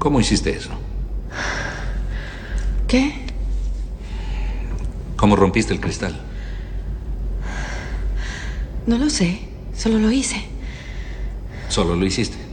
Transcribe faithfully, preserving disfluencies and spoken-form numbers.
¿Cómo hiciste eso? ¿Qué? ¿Cómo rompiste el cristal? No lo sé. Solo lo hice. Solo lo hiciste.